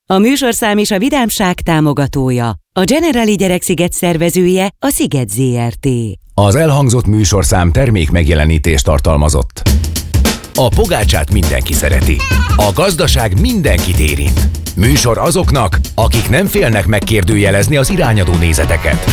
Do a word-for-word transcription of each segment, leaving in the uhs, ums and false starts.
A műsorszám és a vidámság támogatója, a Generali Gyereksziget szervezője, a Sziget zé er té. Az elhangzott műsorszám termék megjelenítést tartalmazott. A pogácsát mindenki szereti. A gazdaság mindenkit érint. Műsor azoknak, akik nem félnek megkérdőjelezni az irányadó nézeteket.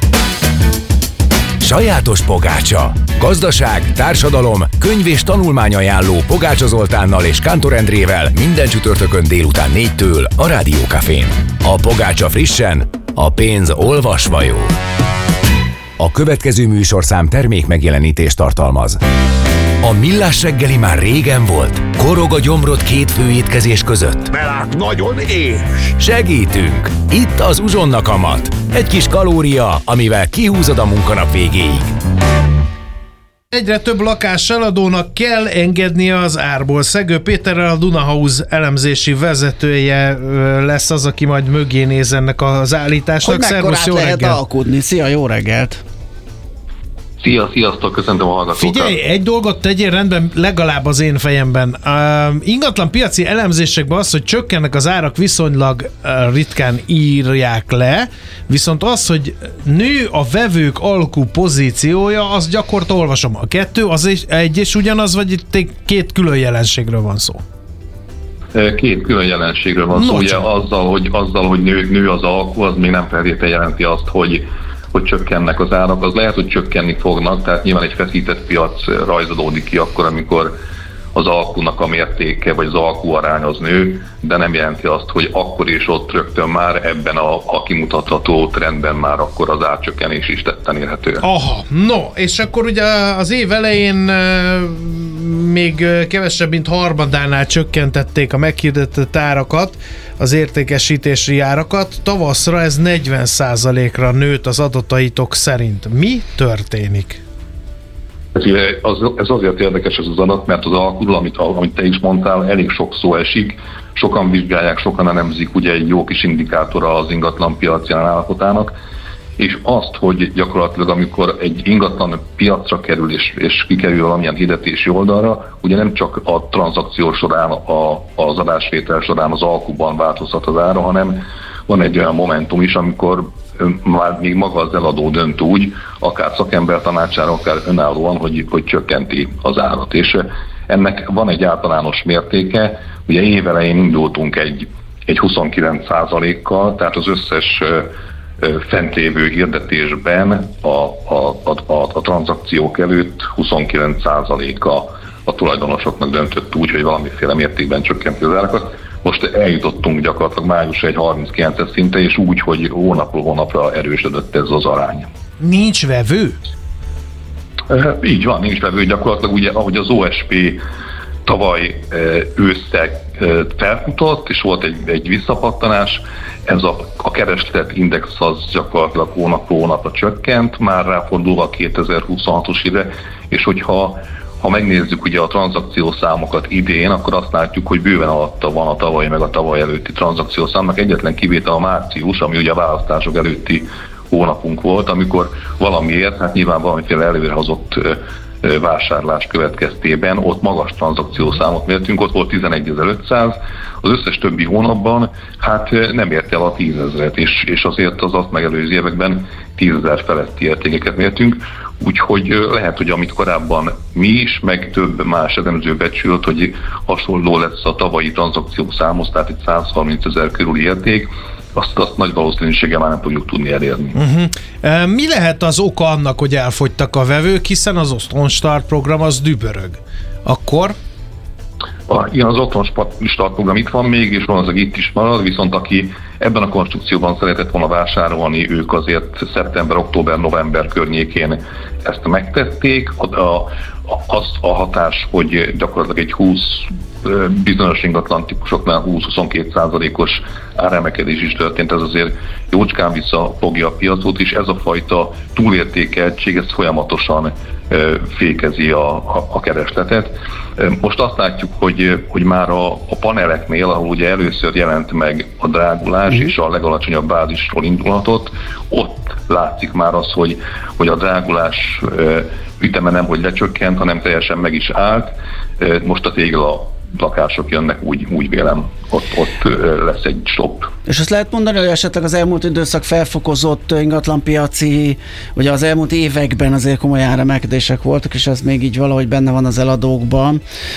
Sajátos pogácsa. Gazdaság, társadalom, könyv és tanulmányajánló Pogácsa Zoltánnal és Kántor Endrével minden csütörtökön délután négytől a Rádió Cafén. A pogácsa frissen, a pénz olvasva jó. A következő műsorszám termék megjelenítést tartalmaz. A Millás reggeli már régen volt. Korog a gyomrod két főétkezés között. Belát nagyon éhes. Segítünk! Itt az Uzsonna kamat. Egy kis kalória, amivel kihúzod a munkanap végéig. Egyre több lakáseladónak kell engednie az árból. Szegő Péterrel, a Dunahouse elemzési vezetője lesz az, aki majd mögé néz ennek az állításnak. Hogy Szervusz, jó lehet reggelt! alkudni. Szia, jó reggelt! Szia, sziasztok, köszöntöm a hallgatókat. Figyelj, egy dolgot tegyél rendben, legalább az én fejemben. Uh, ingatlan piaci elemzésekben az, hogy csökkennek az árak, viszonylag uh, ritkán írják le, viszont az, hogy nő a vevők alkú pozíciója, az gyakorta olvasom. A kettő az egy és ugyanaz, vagy itt két külön jelenségről van szó? Két külön jelenségről van szó. Ugye azzal, hogy, azzal, hogy nő, nő az alkú, az még nem feltétlenül jelenti azt, hogy hogy csökkennek az árak, az lehet, hogy csökkenni fognak, tehát nyilván egy feszített piac rajzolódik ki akkor, amikor az alkunak a mértéke, vagy az alkú arány az nő, de nem jelenti azt, hogy akkor és ott rögtön már ebben a, a kimutatható trendben már akkor az árcsökkenés is tetten érhető. Aha, no, és akkor ugye az év elején még kevesebb, mint harmadánál csökkentették a meghirdetett árakat, az értékesítési árakat. Tavaszra ez negyven százalékra nőtt az adataitok szerint. Mi történik? Ez, az, ez azért érdekes ez az adat, mert az alkuról, amit, amit te is mondtál, elég sok szó esik, sokan vizsgálják, sokan elemzik, ugye egy jó kis indikátora az ingatlan piaci állapotának, és azt, hogy gyakorlatilag amikor egy ingatlan piacra kerül és, és kikerül valamilyen hirdetési oldalra, ugye nem csak a tranzakció során, a, az adásvétel során az alkuban változhat az ára, hanem van egy olyan momentum is, amikor már még maga az eladó dönt úgy, akár szakember tanácsára, akár önállóan, hogy, hogy csökkenti az árat. És ennek van egy általános mértéke, ugye évelején indultunk egy, egy huszonkilenc százalékkal, tehát az összes fent lévő hirdetésben a, a, a, a, a tranzakciók előtt huszonkilenc százaléka a tulajdonosoknak döntött úgy, hogy valamiféle mértékben csökkenti az árakat. Most eljutottunk gyakorlatilag május egy harminckilences szinte, és úgy, hogy hónapról hónapra erősödött ez az arány. Nincs vevő? E, így van, nincs vevő. Gyakorlatilag ugye, ahogy az o es pé tavaly e, ősszel e, felfutott, és volt egy, egy visszapattanás, ez a, a keresletindex az gyakorlatilag hónapról hónapra csökkent, már ráfordulva a kétezer-huszonhatos ide, és hogyha Ha megnézzük ugye a tranzakciószámokat idén, akkor azt látjuk, hogy bőven alatta van a tavaly meg a tavaly előtti tranzakciószámnak. Egyetlen kivétel a március, ami ugye a választások előtti hónapunk volt, amikor valamiért, hát nyilván valamiféle előrehozott vásárlás következtében ott magas tranzakciószámot mértünk, ott volt tizenegyezer-ötszáz, az összes többi hónapban hát nem ért el a tízezret, és, és azért az azt megelőző években tízezer feletti értékeket mértünk, úgyhogy lehet, hogy amit korábban mi is, meg több más elemző becsült, hogy hasonló lesz a tavalyi tranzakciószámhoz, tehát egy százharmincezer körüli érték, azt, azt nagy valószínűséggel már nem fogjuk tudni elérni. Uh-huh. Mi lehet az oka annak, hogy elfogytak a vevők, hiszen az Otthon Start program az dübörög. Akkor? A, igen, az Otthon Start program itt van még, és van az, itt is marad, viszont aki ebben a konstrukcióban szeretett volna vásárolni, ők azért szeptember, október, november környékén ezt megtették. A, a, az a hatás, hogy gyakorlatilag egy húsz bizonyos ingatlan típusoknál húsz-huszonkettő százalékos áremelkedés is történt, ez azért jócskán visszafogja a piacot, és ez a fajta túlértékeltség, ez folyamatosan fékezi a, a, a keresletet. Most azt látjuk, hogy, hogy már a, a paneleknél, ahol ugye először jelent meg a drágulás és a legalacsonyabb bázisról indulatot, ott látszik már az, hogy, hogy a drágulás üteme nem hogy lecsökkent, hanem teljesen meg is állt. Most a tégla lakások jönnek, úgy, úgy vélem, ott, ott lesz egy stop. És azt lehet mondani, hogy esetleg az elmúlt időszak felfokozott ingatlanpiaci, vagy az elmúlt években azért komoly áremelkedések voltak, és ez még így valahogy benne van az eladókban,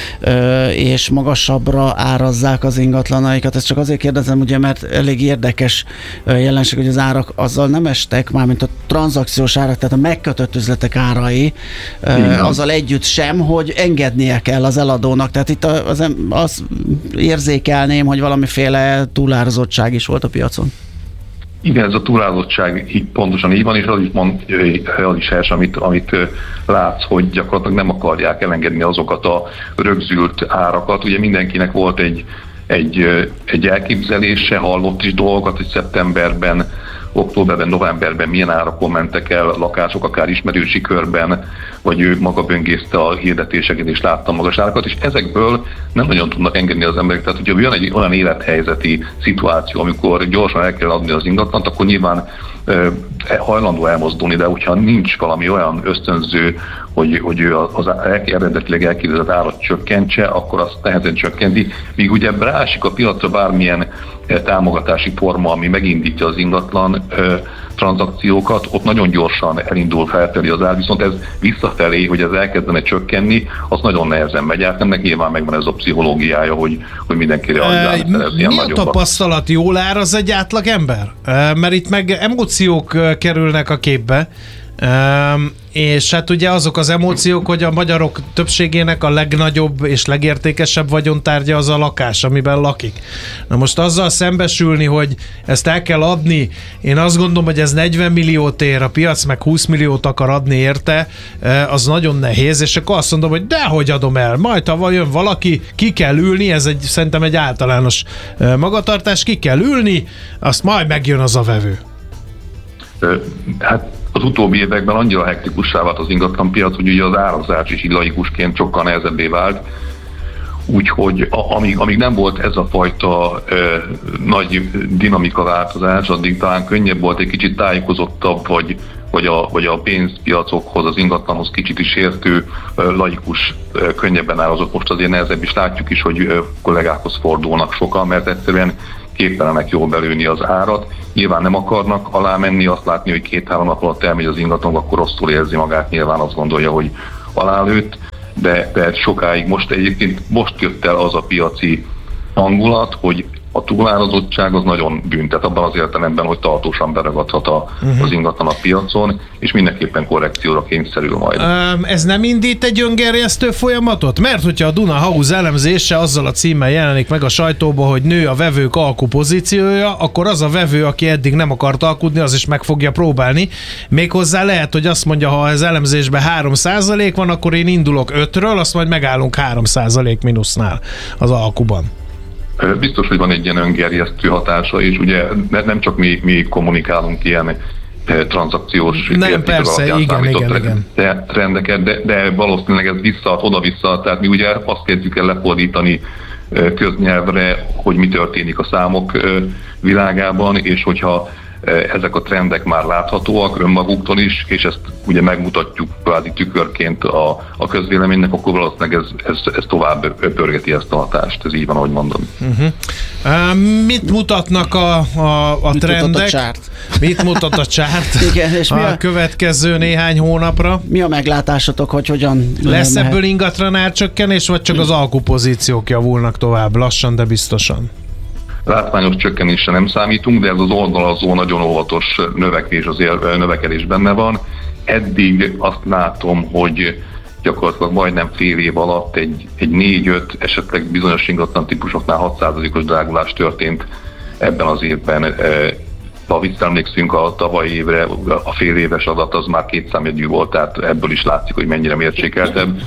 és magasabbra árazzák az ingatlanaikat. Ezt csak azért kérdezem, ugye, mert elég érdekes jelenség, hogy az árak azzal nem estek, mármint a tranzakciós árak, tehát a megkötött üzletek árai, igen, azzal együtt sem, hogy engednie kell az eladónak. Tehát itt az, az érzékelném, hogy valamiféle túlárazottság is volt a piacon. Igen, ez a túlárazottság így pontosan így van, és az is, mond, az is helyes, amit, amit látsz, hogy gyakorlatilag nem akarják elengedni azokat a rögzült árakat. Ugye mindenkinek volt egy, egy, egy elképzelése, hallott is dolgokat, hogy szeptemberben, októberben, novemberben milyen árakon mentek el lakások, akár ismerősi körben, vagy ő maga böngészte a hirdetéseket és látta magas árakat, és ezekből nem nagyon tudnak engedni az emberek. Tehát, hogyha jön egy olyan élethelyzeti szituáció, amikor gyorsan el kell adni az ingatlant, akkor nyilván eh, hajlandó elmozdulni, de hogyha nincs valami olyan ösztönző, hogy, hogy ő az eredetileg elképzelt árat csökkentse, akkor azt nehezen csökkenti. Míg ugye rásik a piacra bármilyen támogatási forma, ami megindítja az ingatlan ö, tranzakciókat, ott nagyon gyorsan elindul felfelé az ár, viszont ez visszafelé, hogy ez elkezdene csökkenni, az nagyon nehezen megy át. Ennek nyilván megvan ez a pszichológiája, hogy, hogy mindenki realizálni e, szeretné ilyen Mi a tapasztalat? Jól áraz egy átlag ember? E, mert itt meg emóciók kerülnek a képbe, Um, és hát ugye azok az emóciók, hogy a magyarok többségének a legnagyobb és legértékesebb vagyontárgya az a lakás, amiben lakik. Na most azzal szembesülni, hogy ezt el kell adni, én azt gondolom, hogy ez negyven milliót ér, a piac meg húsz milliót akar adni érte, az nagyon nehéz, és akkor azt mondom, hogy dehogy adom el, majd ha jön valaki, ki kell ülni, ez egy, szerintem egy általános magatartás, ki kell ülni, azt majd megjön az a vevő. Hát az utóbbi években annyira hektikussá vált az ingatlanpiac, hogy ugye az árazás is laikusként sokkal nehezebbé vált. Úgyhogy amíg, amíg nem volt ez a fajta e, nagy dinamika változás, addig talán könnyebb volt egy kicsit tájékozottabb, vagy, vagy, a, vagy a pénzpiacokhoz, az ingatlanhoz kicsit is értő e, laikus e, könnyebben árazott. Most azért nehezebb is látjuk is, hogy e, kollégákhoz fordulnak sokan, mert egyszerűen képtelenek jól belőni az árat. Nyilván nem akarnak alá menni, azt látni, hogy két-három nap alatt elmegy az ingatlan, akkor rosszul érzi magát, nyilván azt gondolja, hogy alálőtt, de, de sokáig most egyébként most jött el az a piaci hangulat, hogy a túlárazottság az nagyon büntet abban az értelemben, hogy tartósan beragadhat a, uh-huh. az ingatlan a piacon, és mindenképpen korrekcióra kényszerül majd. Um, ez nem indít egy öngerjesztő folyamatot? Mert hogyha a Duna House elemzése azzal a címmel jelenik meg a sajtóban, hogy nő a vevők alkupozíciója, akkor az a vevő, aki eddig nem akart alkudni, az is meg fogja próbálni. Méghozzá lehet, hogy azt mondja, ha az elemzésben három százalék van, akkor én indulok ötről, azt majd megállunk három százalék mínusznál az alkuban. Biztos, hogy van egy ilyen öngerjesztő hatása, és ugye nem csak mi, mi kommunikálunk ilyen tranzakciós nem, persze, igen, igen, igen. trendeket, de, de valószínűleg ez visszaad, oda-vissza, tehát mi ugye azt kezdjük el lefordítani köznyelvre, hogy mi történik a számok világában, és hogyha ezek a trendek már láthatóak önmaguktól is, és ezt ugye megmutatjuk kvázi tükörként a, a közvéleménynek, akkor valószínűleg ez, ez, ez tovább pörgeti ezt a hatást, ez így van, ahogy mondom. Uh-huh. Uh, mit mutatnak a, a, a mit trendek? Mutat a csárt? Mit mutat a csárt? Igen, és a, mi a következő néhány hónapra? Mi a meglátásotok, hogy hogyan lesz mehet? Ebből ingatlan árcsökkenés, vagy csak az alkupozíciók javulnak tovább, lassan, de biztosan? Látványos csökkenésre nem számítunk, de ez az oldalazó nagyon óvatos növekvés, azért növekedés benne van. Eddig azt látom, hogy gyakorlatilag majdnem fél év alatt egy, egy négy-öt, esetleg bizonyos ingatlan típusoknál hat százalékos drágulás történt ebben az évben. Ha visszaemlékszünk a tavalyi évre, a fél éves adat az már két számjegyű volt, tehát ebből is látszik, hogy mennyire mérsékeltebb.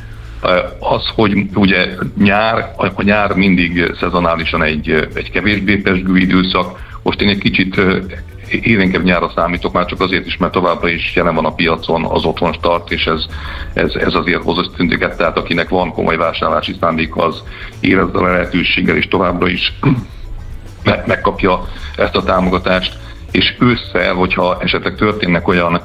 Az, hogy ugye nyár, a nyár mindig szezonálisan egy, egy kevésbé pezsgő időszak, most én egy kicsit élénkebb nyárra számítok, már csak azért is, mert továbbra is jelen van a piacon az otthon start, és ez, ez, ez azért hoz ösztöndéket, tehát akinek van komoly vásárlási szándék, az érezze a lehetőséggel, és továbbra is megkapja ezt a támogatást, és ősszel, hogyha esetleg történnek olyan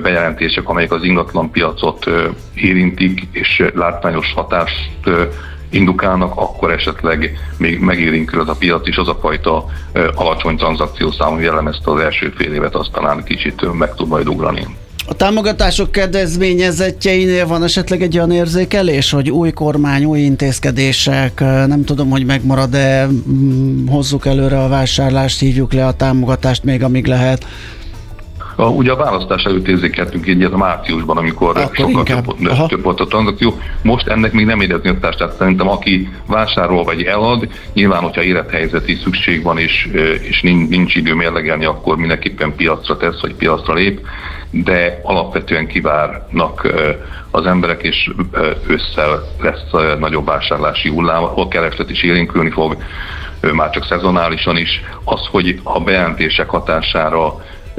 bejelentések, amelyek az ingatlan piacot érintik, és látványos hatást indukálnak, akkor esetleg még megérinkül az a piac, és az a fajta alacsony tranzakciószámú jellemezte az első fél évet, aztán kicsit meg tud majd ugrani. A támogatások kedvezményezettjeinél van esetleg egy olyan érzékelés, hogy új kormány, új intézkedések, nem tudom, hogy megmarad-e, hozzuk előre a vásárlást, hívjuk le a támogatást még amíg lehet? A, ugye a választás előtt érzékeltünk egyet a márciusban, amikor Akkor sokkal inkább. több volt a tranzakció. Most ennek még nem érezni a társ, tehát szerintem aki vásárol vagy elad, nyilván, hogyha élethelyzeti szükség van és, és nincs, nincs idő mérlegelni, akkor mindenképpen piacra tesz, vagy piacra lép, de alapvetően kivárnak az emberek, és ősszel lesz nagyobb vásárlási hullám, a kereslet is élénkülni fog, már csak szezonálisan is. Az, hogy a bejelentések hatására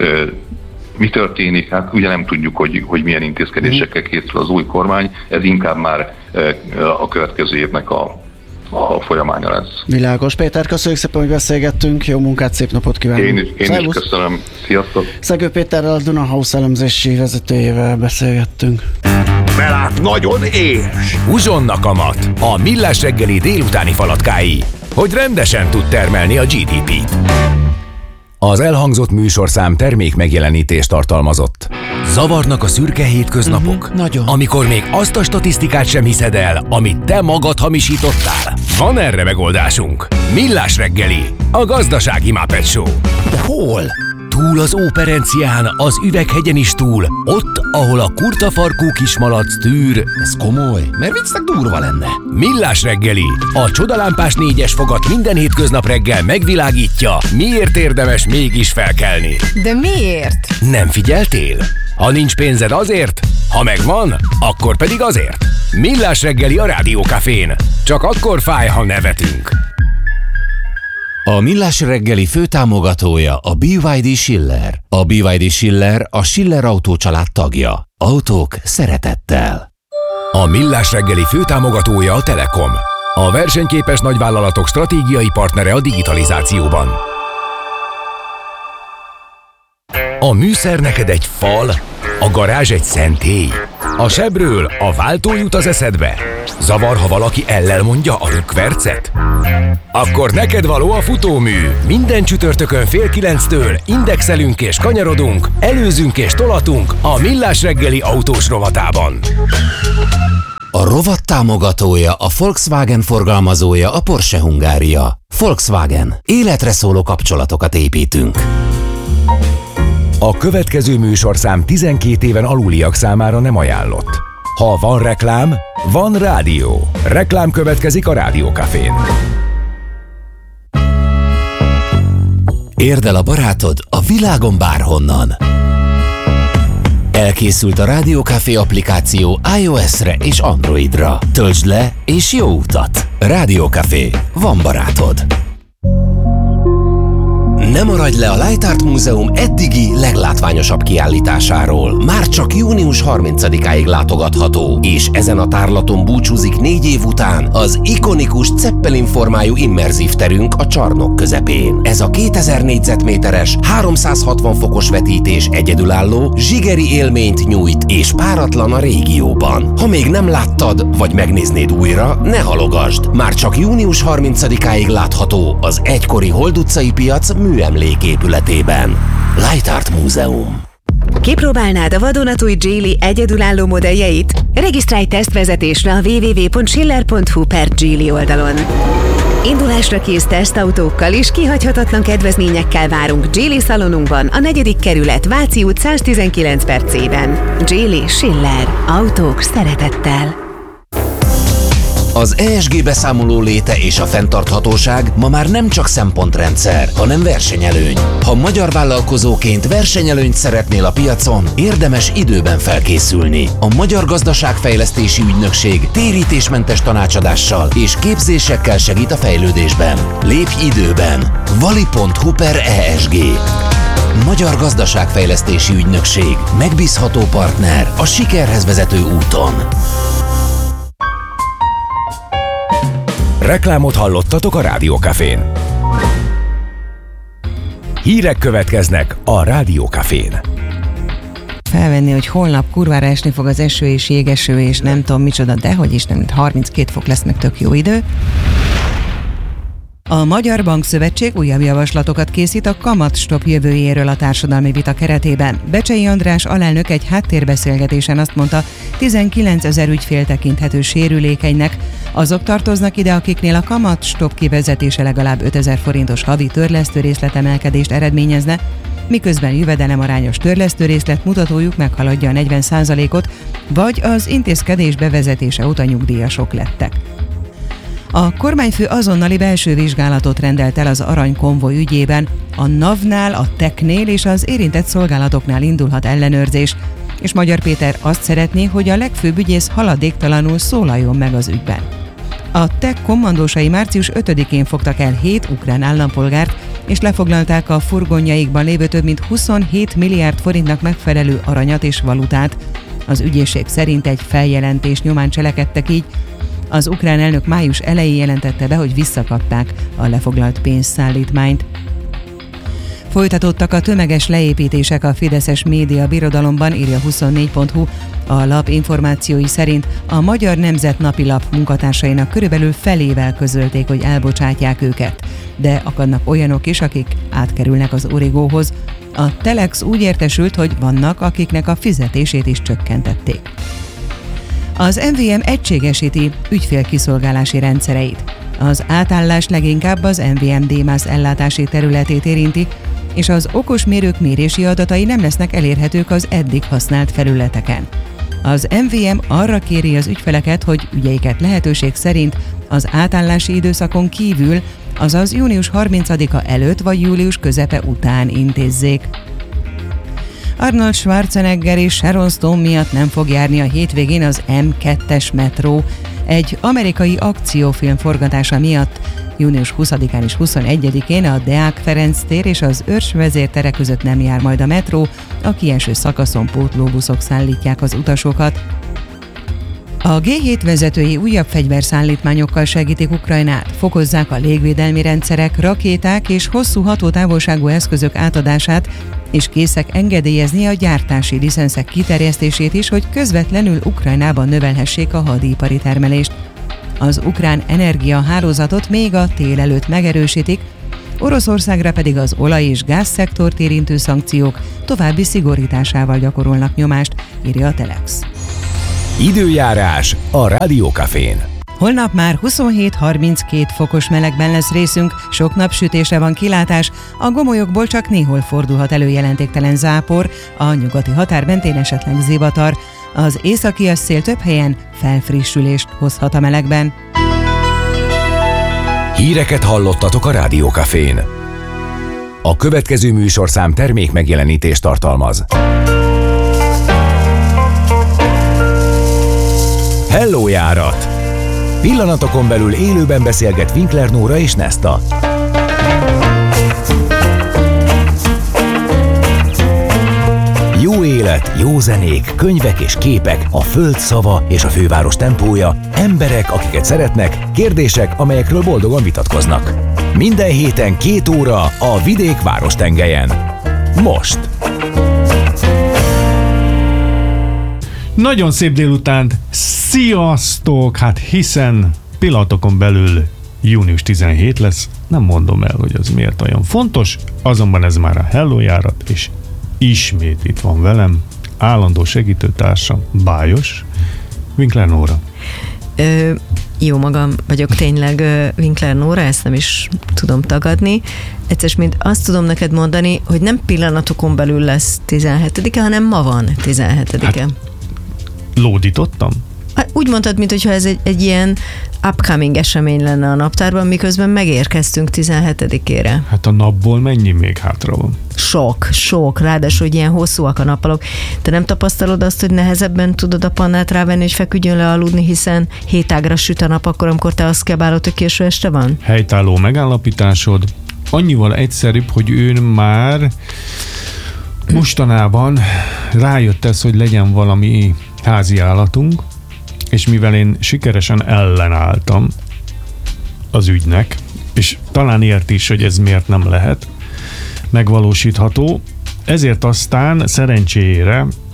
mi történik, hát ugye nem tudjuk, hogy, hogy milyen intézkedésekkel készül az új kormány, ez inkább már a következő évnek a, a folyamánya lesz. Világos. Péter, köszönjük szépen, hogy beszélgettünk, jó munkát, szép napot kívánunk. Én is, én is köszönöm, sziasztok! Szegő Péterrel, a Dunahouse elemzési vezetőjével beszélgettünk. Belát nagyon éhes! Uzsonnak a mat, a Millás reggeli délutáni falatkái, hogy rendesen tud termelni a gé dé pét. Az elhangzott műsorszám termék megjelenítést tartalmazott. Zavarnak a szürke hétköznapok? Uh-huh, nagyon. Amikor még azt a statisztikát sem hiszed el, amit te magad hamisítottál? Van erre megoldásunk. Millás reggeli, a gazdasági Muppet Show. De hol? Túl az Óperencián, az Üveghegyen is túl, ott, ahol a kurtafarkú kismalac tűr. Ez komoly, mert viccnek durva lenne. Millás reggeli, a csodalámpás négyes fogat minden hétköznap reggel megvilágítja, miért érdemes mégis felkelni. De miért? Nem figyeltél? Ha nincs pénzed azért, ha megvan, akkor pedig azért. Millás reggeli a Rádiókafén. Csak akkor fáj, ha nevetünk. A Millás reggeli főtámogatója a bé vé dé Schiller. A bé vé dé Schiller a Schiller Autó család tagja. Autók szeretettel. A Millás reggeli főtámogatója a Telekom. A versenyképes nagyvállalatok stratégiai partnere a digitalizációban. A műszer neked egy fal, a garázs egy szentély. A sebről a váltó jut az eszedbe. Zavar, ha valaki ellel mondja a rükvercet? Akkor neked való a futómű. Minden csütörtökön fél kilenctől indexelünk és kanyarodunk, előzünk és tolatunk a Millás reggeli autós rovatában. A rovat támogatója, a Volkswagen forgalmazója, a Porsche Hungária. Volkswagen. Életre szóló kapcsolatokat építünk. A következő műsorszám tizenkét éven aluliak számára nem ajánlott. Ha van reklám, van rádió. Reklám következik a Rádiókafén. Érd el a barátod a világon bárhonnan. Elkészült a Rádiókafé applikáció iOS-re és Androidra. Töltsd le és jó utat! Rádiókafé. Van barátod. Ne maradj le a Light Art Múzeum eddigi leglátványosabb kiállításáról. Már csak június harmincadikáig látogatható, és ezen a tárlaton búcsúzik négy év után az ikonikus Zeppelin formájú immerzív terünk a csarnok közepén. Ez a kétezer négyzetméteres, háromszázhatvan fokos vetítés egyedülálló, zsigeri élményt nyújt, és páratlan a régióban. Ha még nem láttad, vagy megnéznéd újra, ne halogasd! Már csak június harmincadikáig látható az egykori Hold utcai piac műemléképületében. Light Art Múzeum. Kipróbálnád a vadonatúj Geely egyedülálló modelljeit? Regisztrálj tesztvezetésre a double-u double-u double-u pont schiller pont hu per Geely oldalon. Indulásra kész tesztautókkal és kihagyhatatlan kedvezményekkel várunk Geely szalonunkban, a negyedik kerület, Váci út száztizenkilenc per C-ben. Geely Schiller. Autók szeretettel. Az é es gé beszámoló léte és a fenntarthatóság ma már nem csak szempontrendszer, hanem versenyelőny. Ha magyar vállalkozóként versenyelőnyt szeretnél a piacon, érdemes időben felkészülni. A Magyar Gazdaságfejlesztési Ügynökség térítésmentes tanácsadással és képzésekkel segít a fejlődésben. Lépj időben! vali pont hu per é es gé. Magyar Gazdaságfejlesztési Ügynökség. Megbízható partner a sikerhez vezető úton. Reklámot hallottatok a Rádiókafén. Hírek következnek a Rádiókafén. felvenni, hogy holnap kurvára esni fog az eső és jégeső, és nem tudom micsoda, de hogy is nem, harminckét fok lesz, meg tök jó idő. A Magyar Bankszövetség újabb javaslatokat készít a kamatstop jövőjéről a társadalmi vita keretében. Becsei András alelnök egy háttérbeszélgetésen azt mondta, tizenkilencezer ügyfél tekinthető sérülékenynek. Azok tartoznak ide, akiknél a kamatstop kivezetése legalább ötezer forintos havi törlesztőrészletemelkedést eredményezne, miközben jövedelemarányos törlesztőrészlet mutatójuk meghaladja a negyven százalékot, vagy az intézkedés bevezetése óta nyugdíjasok lettek. A kormányfő azonnali belső vizsgálatot rendelt el az aranykonvoj ügyében, a NAV-nál, a TEK-nél és az érintett szolgálatoknál indulhat ellenőrzés, és Magyar Péter azt szeretné, hogy a legfőbb ügyész haladéktalanul szólaljon meg az ügyben. A TEK kommandósai március ötödikén fogtak el hét ukrán állampolgárt, és lefoglalták a furgonjaikban lévő több mint huszonhét milliárd forintnak megfelelő aranyat és valutát. Az ügyészség szerint egy feljelentés nyomán cselekedtek így. Az ukrán elnök május elején jelentette be, hogy visszakapták a lefoglalt pénzszállítmányt. Folytatódtak a tömeges leépítések a fideszes média birodalomban, írja huszonnégy pont hu. A lap információi szerint a Magyar Nemzet napilap munkatársainak körülbelül felével közölték, hogy elbocsátják őket. De akadnak olyanok is, akik átkerülnek az Origóhoz. A Telex úgy értesült, hogy vannak, akiknek a fizetését is csökkentették. Az em vé em egységesíti ügyfélkiszolgálási rendszereit. Az átállás leginkább az em vé em DMAS ellátási területét érinti, és az okos mérők mérési adatai nem lesznek elérhetők az eddig használt felületeken. Az em vé em arra kéri az ügyfeleket, hogy ügyeiket lehetőség szerint az átállási időszakon kívül, azaz június harmincadika előtt vagy július közepe után intézzék. Arnold Schwarzenegger és Sharon Stone miatt nem fog járni a hétvégén az em kettes metró. Egy amerikai akciófilm forgatása miatt június huszadikán és huszonegyedikén a Deák Ferenc tér és az Őrs vezértere között nem jár majd a metró, a kieső szakaszon pótlóbuszok szállítják az utasokat. A gé hét vezetői újabb fegyverszállítmányokkal segítik Ukrajnát, fokozzák a légvédelmi rendszerek, rakéták és hosszú hatótávolságú eszközök átadását, és készek engedélyezni a gyártási licenszek kiterjesztését is, hogy közvetlenül Ukrajnában növelhessék a hadipari termelést. Az ukrán energiahálózatot még a tél előtt megerősítik, Oroszországra pedig az olaj- és gázszektort érintő szankciók további szigorításával gyakorolnak nyomást, írja a Telex. Időjárás a Rádió Cafén. Holnap már huszonhét harminckét fokos melegben lesz részünk, sok napsütésre van kilátás, a gomolyokból csak néhol fordulhat elő jelentéktelen zápor, a nyugati határ mentén esetleg zivatar, az északias szél több helyen felfrissülést hozhat a melegben. Híreket hallottatok a Rádió Cafén. A következő műsorszám termék megjelenítést tartalmaz. Hello járat! Pillanatokon belül élőben beszélget Winkler Nóra és Nesta. Jó élet, jó zenék, könyvek és képek, a föld szava és a főváros tempója, emberek, akiket szeretnek, kérdések, amelyekről boldogan vitatkoznak. Minden héten két óra a vidék várostengelyen. Most! Nagyon szép délután, sziasztok! Hát hiszen pillanatokon belül június tizenhetedike lesz, nem mondom el, hogy az miért olyan fontos, azonban ez már a Hello járat, és ismét itt van velem állandó segítőtársam, Bájos, Winkler Nóra. Ö, jó magam vagyok tényleg Winkler Nóra, ezt nem is tudom tagadni. Egyszer mint azt tudom neked mondani, hogy nem pillanatokon belül lesz tizenhetedike, hanem ma van tizenhetedike. Hát, lódítottam? Hát úgy mondtad, mintha ez egy, egy ilyen upcoming esemény lenne a naptárban, miközben megérkeztünk tizenhetedikére. Hát a napból mennyi még hátra van? Sok, sok, ráadásul, hogy ilyen hosszúak a nappalok. Te nem tapasztalod azt, hogy nehezebben tudod a pannát rávenni, hogy feküdjön le aludni, hiszen hétágra süt a nap, akkor, amikor te azt kiabálod, hogy késő este van? Helytálló megállapításod. Annyival egyszerűbb, hogy ő már mostanában rájött ez, hogy legyen valami házi állatunk, és mivel én sikeresen ellenálltam az ügynek, és talán ért is, hogy ez miért nem lehet megvalósítható, ezért aztán szerencsére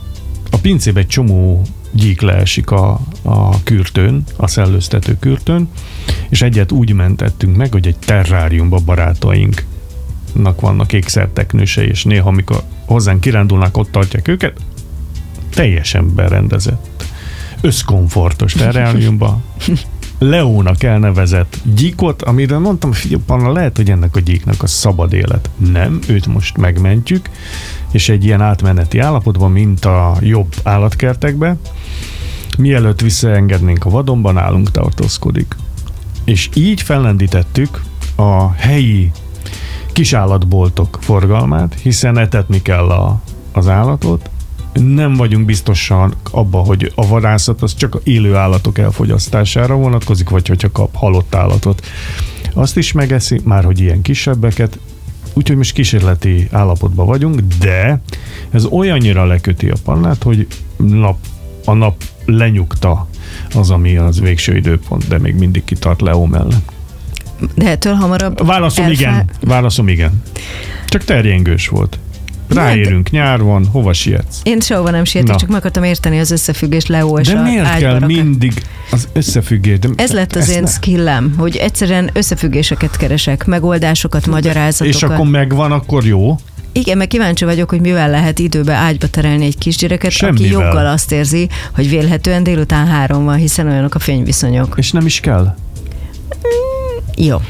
a pincébe egy csomó gyík leesik a, a kürtőn, a szellőztető kürtőn, és egyet úgy mentettünk meg, hogy egy terráriumba barátainknak vannak ékszerteknősei, és néha, amikor hozzánk kirándulnak, ott tartják őket, teljesen berendezett, összkomfortos terráriumba, Leónak elnevezett gyíkot, amire mondtam, figyelj, Panna, lehet, hogy ennek a gyíknak a szabad élet. Nem, őt most megmentjük, és egy ilyen átmeneti állapotban, mint a jobb állatkertekbe, mielőtt visszaengednénk a vadonban, nálunk tartózkodik. És így fellendítettük a helyi kisállatboltok forgalmát, hiszen etetni kell a, az állatot. Nem vagyunk biztosan abba, hogy a vadászat az csak élő állatok elfogyasztására vonatkozik, vagy hogyha kap halott állatot, azt is megeszi, már hogy ilyen kisebbeket, úgyhogy most kísérleti állapotban vagyunk, de ez olyannyira leköti a Pannát, hogy nap, a nap lenyugta az, ami az végső időpont, de még mindig kitart Leó mellett. De ettől hamarabb Válaszom elfá... igen, válaszom igen. Csak terjengős volt. Ráérünk, nyár van, hova sietsz? Én sehova nem sietek, csak meg akartam érteni az összefüggést Leó és de a miért kell ágybarak. mindig az összefüggés? De ez lett az én skillem, hogy egyszerűen összefüggéseket keresek, megoldásokat, magyarázatokat. És akkor megvan, akkor jó? Igen, meg kíváncsi vagyok, hogy mivel lehet időbe ágyba terelni egy kisgyereket, Semmivel. aki joggal azt érzi, hogy vélhetően délután három van, hiszen olyanok a fényviszonyok. És nem is kell? Mm, jó.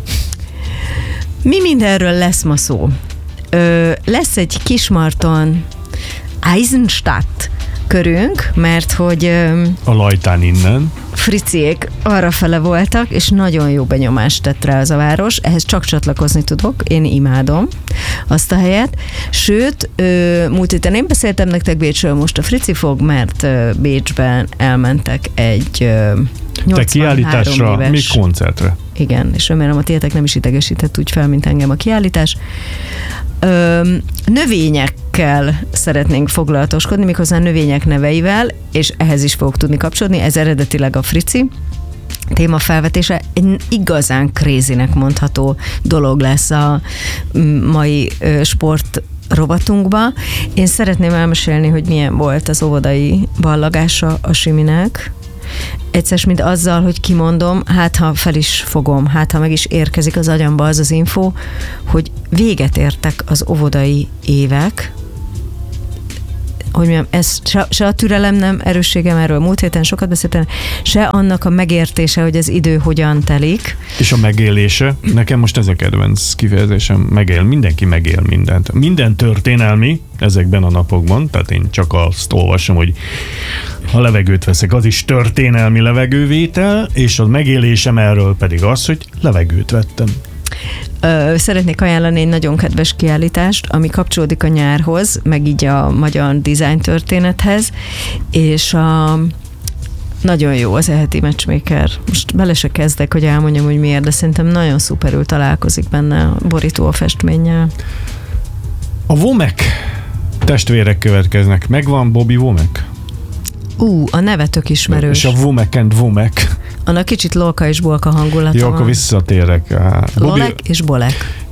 Mi mindenről lesz ma szó? Ö, lesz egy Kismarton Eisenstadt körünk, mert hogy ö, a Lajtán innen Friciék arrafele voltak, és nagyon jó benyomást tett rá az a város. Ehhez csak csatlakozni tudok, én imádom azt a helyet. Sőt, ö, múlt héten én beszéltem nektek Bécsről, most a Frici fog, mert ö, Bécsben elmentek egy ö, nyolcvanhárom éves... még koncertre. Igen, és remélem a tietek nem is idegesített úgy fel, mint engem a kiállítás. Ö, növényekkel szeretnénk foglalatoskodni, méghozzá növények neveivel, és ehhez is fogok tudni kapcsolódni. Ez eredetileg a Frici témafelvetése. Egy igazán crazynek mondható dolog lesz a mai sport rovatunkba. Én szeretném elmesélni, hogy milyen volt az óvodai ballagása a Siminek. Egyszer, mint azzal, hogy kimondom, hát ha fel is fogom, hát ha meg is érkezik az agyamba az az info, hogy véget értek az óvodai évek, hogy mondjam, ez se, se a türelem nem erősségem, erről múlt héten sokat beszéltem, se annak a megértése, hogy az idő hogyan telik. És a megélése, nekem most ez a kedvenc kifejezésem, megél, mindenki megél mindent. Minden történelmi ezekben a napokban, tehát én csak azt olvasom, hogy ha levegőt veszek, az is történelmi levegővétel, és a megélésem erről pedig az, hogy levegőt vettem. Ö, szeretnék ajánlani egy nagyon kedves kiállítást, ami kapcsolódik a nyárhoz, meg így a magyar design történethez, és a nagyon jó az eheti matchmaker. Most bele se kezdek, hogy elmondjam, hogy miért, de szerintem nagyon szuperül találkozik benne a borító a festménnyel. A Womack testvérek következnek. Megvan Bobby Womack? Ú, a neve tök ismerős. És a Womack and Womack. Annak kicsit lolka és bolka hangulata Jó, van. akkor visszatérek. Lolek Bobby... és bolek.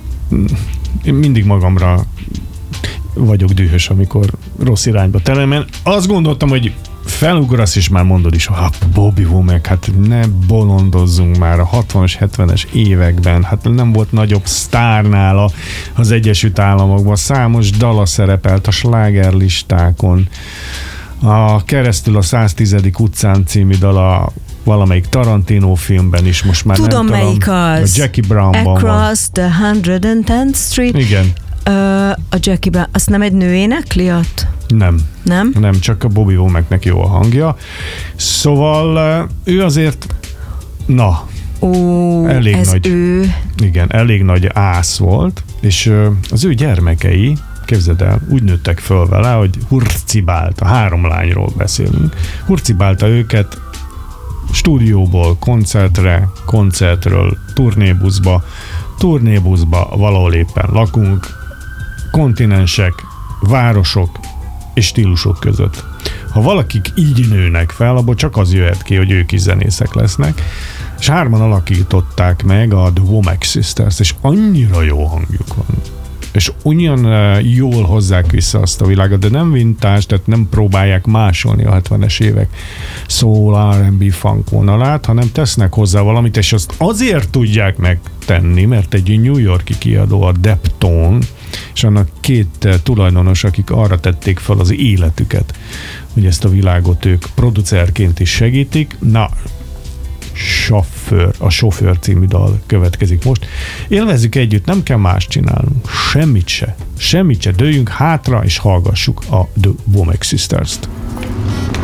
Én mindig magamra vagyok dühös, amikor rossz irányba terem. Én azt gondoltam, hogy felugrasz, és már mondod is, hogy Bobby Womack, hát ne bolondozzunk már a hatvanas, hetvenes években, hát nem volt nagyobb sztár nála az Egyesült Államokban, számos dala szerepelt a slágerlistákon, a Keresztül a száztizedik utcán című dala valamelyik Tarantino filmben is, most már tudom, nem melyik tudom. az. A Jackie Brownban Across van. the one hundred tenth Street. Igen. Uh, a Jackie Brown, azt nem egy nő énekli ott? Nem. Nem? Nem, csak a Bobby Womacknek jó a hangja. Szóval ő azért, na, Ó, elég ez nagy, ő. Igen, elég nagy ász volt, és az ő gyermekei, képzeld el, úgy nőttek föl vele, hogy hurcibálta, három lányról beszélünk, hurcibálta őket stúdióból koncertre, koncertről turnébuszba, turnébuszba valahol éppen lakunk, kontinensek, városok és stílusok között. Ha valakik így nőnek fel, abból csak az jöhet ki, hogy ők is zenészek lesznek, és hárman alakították meg a The Womack Sisters, és annyira jó hangjuk van. és ugyan jól hozzák vissza azt a világot, de nem vintage, tehát nem próbálják másolni a hetvenes évek soul, er and bé, funk vonalát, hanem tesznek hozzá valamit, és azt azért tudják megtenni, mert egy New Yorki kiadó, a Deptone, és annak két tulajdonos, akik arra tették fel az életüket, hogy ezt a világot ők producerként is segítik. Na, Sofőr, a Sofőr című dal következik most. Élvezzük együtt, nem kell más csinálnunk. Semmit se. Semmit se. Dőljünk hátra, és hallgassuk a The Womack Sisters-t.